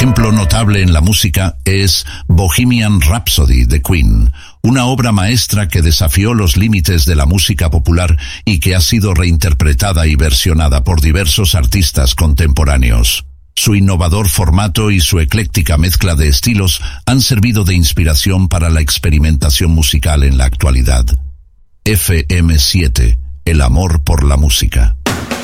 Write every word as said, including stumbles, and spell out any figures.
ejemplo notable en la música es Bohemian Rhapsody de Queen, una obra maestra que desafió los límites de la música popular y que ha sido reinterpretada y versionada por diversos artistas contemporáneos. Su innovador formato y su ecléctica mezcla de estilos han servido de inspiración para la experimentación musical en la actualidad. F M siete, el amor por la música.